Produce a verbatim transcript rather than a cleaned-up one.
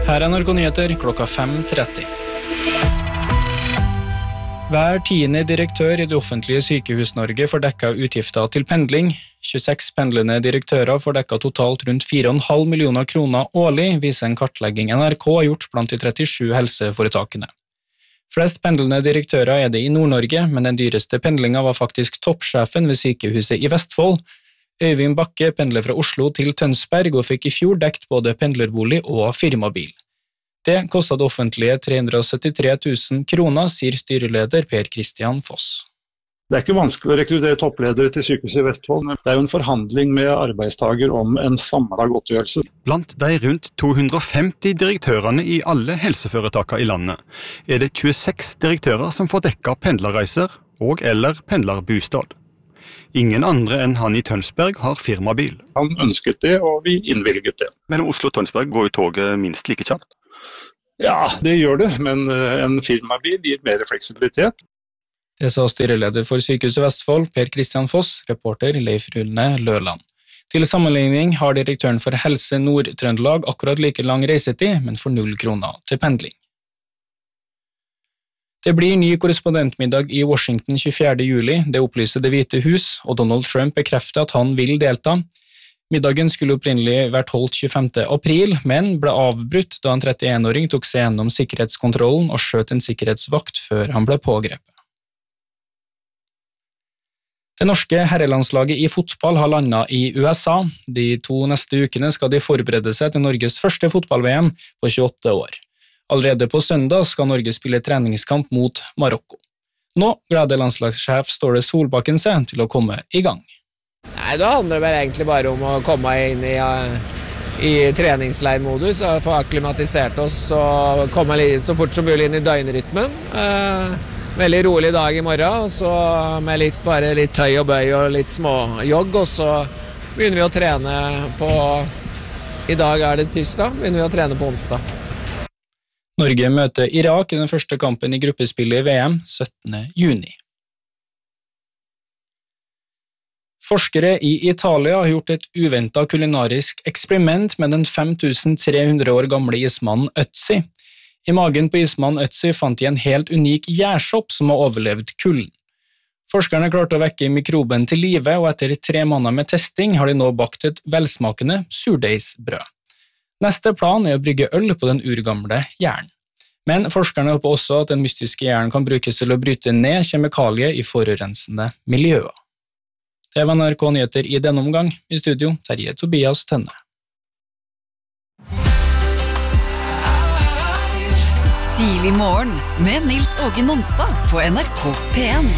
Her er N R K Nyheter klokka fem tretti. Hver tiende direktør i det offentlige sykehus-Norge får dekket utgifter til pendling. tjueseks pendlende direktører får dekket totalt rundt fire komma fem millioner kroner årlig, viser en kartlegging N R K har gjort blant de trettisju helseforetakene. Flest pendlende direktører er det i Nord-Norge, men den dyreste pendlingen var faktisk toppsjefen ved sykehuset i Vestfold. Øyvind Bakke pendler fra Oslo til Tønsberg og fikk i fjor dekt både pendlerbolig og firmabil. Det kostet det offentlige tre hundre og syttitre tusen kroner, sier styreleder Per Kristian Foss. Det er ikke vanskelig å rekruttere toppledere til sykehuset i Vestfold. Det er jo en forhandling med arbeidstager om en samlet godtgjørelse. Blant de rundt to hundre og femti direktørene i alle helseforetakene i landet er det tjueseks direktører som får dekket pendlerreiser og eller pendlerbostad. Ingen andre enn han i Tønsberg har firmabil. Han ønsket det, og vi innvilget det. Mellom Oslo og Tønsberg går jo toget minst like kjapt. Ja, det gjør det, men en firmabil gir mer fleksibilitet. Det sa styreleder for Sykehuset Vestfold, Per Kristian Foss, reporter Leif Rune Løland. Til sammenligning har direktøren for Helse Nord-Trøndelag akkurat like lang reisetid, men får null kroner til pendling. Det blir ny korrespondentmiddag i Washington tjuefjerde juli, det opplyser Det hvite hus, og Donald Trump bekrefter at han vil delta. Middagen skulle opprinnelig vært holdt tjuefemte april, men ble avbrutt da en trettien-åring tok seg gjennom sikkerhetskontrollen og skjøt en sikkerhetsvakt før han ble pågrepet. Det norske herrelandslaget i fotball har landet i U S A. De to neste ukene skal de forberede seg til Norges første fotball-V M på tjueåtte år. Allerede på søndag skal Norge spille treningskamp mot Marokko. Nå gleder landslagssjef Ståle Solbakken seg til å komme i gang. Nei, da handler det vel egentlig bare om å komme inn i, i treningsleirmodus og få akklimatisert oss og komme så fort som mulig inn i døgnrytmen. Eh, veldig rolig dag i morgen, og så med litt, bare litt tøy og bøy og litt småjogg, og så begynner vi å trene på, i dag er det tirsdag, begynner vi å trene på onsdag. Norge møter Irak i den første kampen i gruppespillet i V M syttende juni. Forskere i Italia har gjort et uventet kulinarisk eksperiment med den fem tusen tre hundre år gamle ismannen Ötzi. I magen på ismannen Ötzi fant de en helt unik gjærsopp som har overlevd kulden. Forskerne klarte å vekke mikroben til live, og etter tre måneder med testing har de nå bakt et velsmakende surdeigsbrød. Neste plan er å brygge øl på den urgamle gjæren. Men forskerne håper også at den mystiske gjæren kan brukes til å bryte ned kjemikalier i forurensende miljøer. Det var N R K Nyheter i denne omgang. I studio, Terje Tobias Tønne. Tidlig morgen med Nils Åge Nonstad på N R K P en.